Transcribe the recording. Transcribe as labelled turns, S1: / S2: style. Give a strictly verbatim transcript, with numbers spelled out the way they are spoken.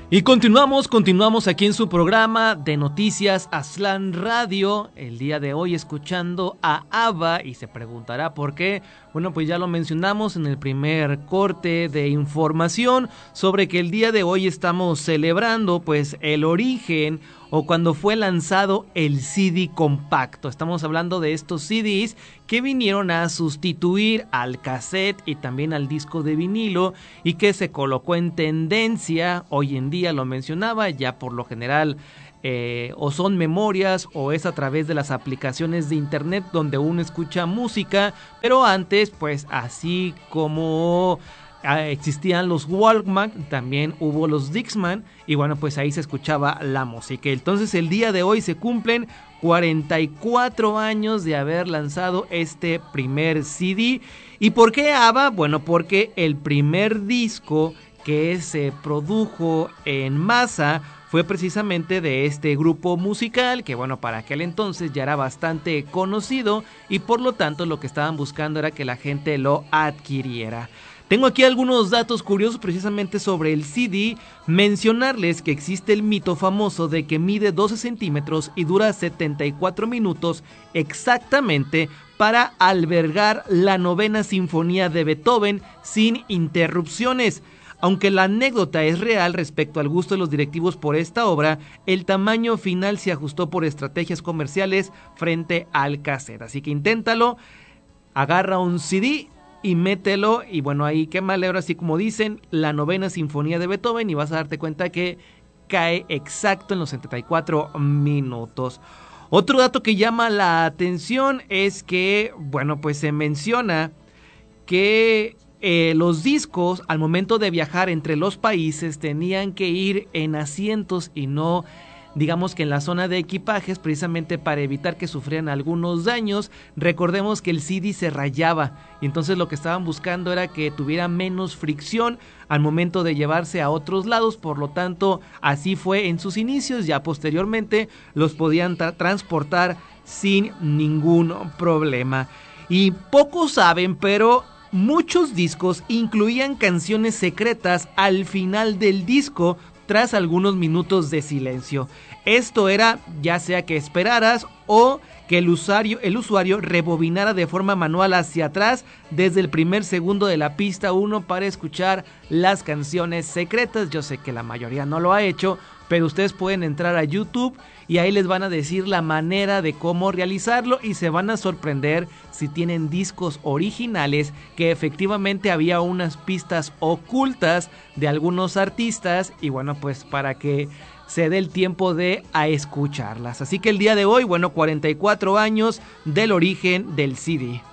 S1: Y continuamos, continuamos aquí en su programa de noticias Aztlán Radio, el día de hoy escuchando a ABBA, y se preguntará por qué. Bueno, pues ya lo mencionamos en el primer corte de información sobre que el día de hoy estamos celebrando pues el origen o cuando fue lanzado el C D compacto. Estamos hablando de estos C Ds que vinieron a sustituir al cassette y también al disco de vinilo y que se colocó en tendencia hoy en día, lo mencionaba, ya por lo general eh, o son memorias o es a través de las aplicaciones de internet donde uno escucha música, pero antes pues así como existían los Walkman, también hubo los Dixman y bueno, pues ahí se escuchaba la música. Entonces el día de hoy se cumplen cuarenta y cuatro años de haber lanzado este primer C D. ¿Y por qué ABBA? Bueno, porque el primer disco que se produjo en masa fue precisamente de este grupo musical que bueno, para aquel entonces ya era bastante conocido y por lo tanto lo que estaban buscando era que la gente lo adquiriera. Tengo aquí algunos datos curiosos precisamente sobre el C D. Mencionarles que existe el mito famoso de que mide doce centímetros y dura setenta y cuatro minutos exactamente para albergar la novena sinfonía de Beethoven sin interrupciones. Aunque la anécdota es real respecto al gusto de los directivos por esta obra, el tamaño final se ajustó por estrategias comerciales frente al cassette. Así que inténtalo, agarra un C D y mételo y bueno, ahí quémale ahora así como dicen, la novena sinfonía de Beethoven y vas a darte cuenta que cae exacto en los setenta y cuatro minutos. Otro dato que llama la atención es que, bueno, pues se menciona que eh, los discos al momento de viajar entre los países tenían que ir en asientos y no, digamos que en la zona de equipajes, precisamente para evitar que sufrieran algunos daños. Recordemos que el C D se rayaba y entonces lo que estaban buscando era que tuviera menos fricción al momento de llevarse a otros lados, por lo tanto así fue en sus inicios, ya posteriormente los podían tra- transportar sin ningún problema. Y pocos saben, pero muchos discos incluían canciones secretas al final del disco tras algunos minutos de silencio. Esto era ya sea que esperaras o que el usuario, el usuario rebobinara de forma manual hacia atrás desde el primer segundo de la pista uno para escuchar las canciones secretas. Yo sé que la mayoría no lo ha hecho, pero ustedes pueden entrar a YouTube y ahí les van a decir la manera de cómo realizarlo y se van a sorprender si tienen discos originales que efectivamente había unas pistas ocultas de algunos artistas y bueno, pues para que se dé el tiempo de a escucharlas. Así que el día de hoy, bueno, cuarenta y cuatro años del origen del C D.